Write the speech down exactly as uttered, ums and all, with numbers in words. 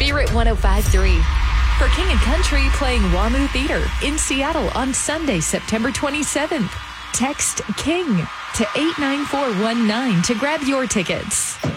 Spirit one oh five point three. For King and Country playing WAMU Theater in Seattle on Sunday, September twenty-seventh. Text KING to eight nine four one nine to grab your tickets.